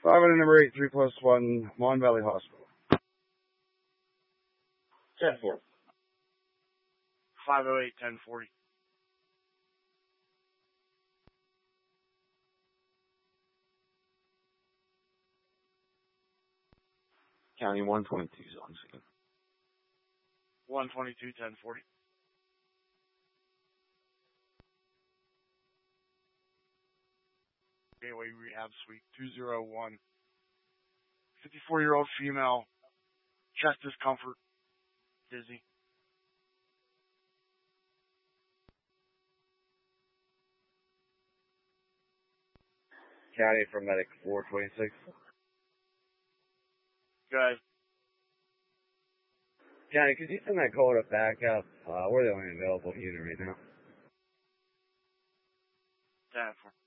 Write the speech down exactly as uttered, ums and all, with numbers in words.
Five and number eight, three plus one, Mon Valley Hospital. ten four. five oh eight, ten forty. County one twenty-two is on scene. one twenty-two, ten forty. Gateway Rehab Suite two oh one. fifty-four-year-old female, chest discomfort, dizzy. County from Medic four twenty-six. Good. County, could you send that call to backup? Uh, we're the only available unit right now. ten four.